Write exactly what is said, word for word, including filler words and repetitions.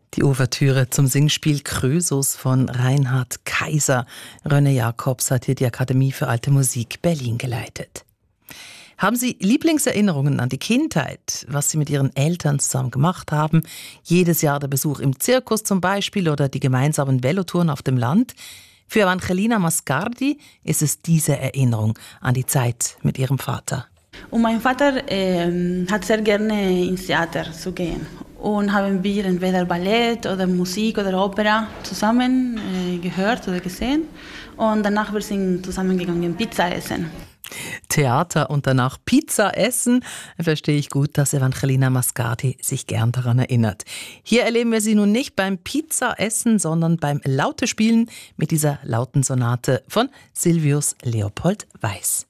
Die Ouvertüre zum Singspiel Krösus von Reinhard Kaiser. René Jacobs hat hier die Akademie für Alte Musik Berlin geleitet. Haben Sie Lieblingserinnerungen an die Kindheit, was Sie mit Ihren Eltern zusammen gemacht haben? Jedes Jahr der Besuch im Zirkus zum Beispiel oder die gemeinsamen Velotouren auf dem Land? Für Evangelina Mascardi ist es diese Erinnerung an die Zeit mit ihrem Vater. Und mein Vater äh, hat sehr gerne ins Theater zu gehen. Und haben wir entweder Ballett oder Musik oder Opera zusammen äh, gehört oder gesehen. Und danach wir sind zusammengegangen Pizza essen. Theater und danach Pizza essen. Verstehe ich gut, dass Evangelina Mascardi sich gern daran erinnert. Hier erleben wir sie nun nicht beim Pizza essen, sondern beim Laute-Spielen mit dieser Lautensonate von Silvius Leopold Weiß.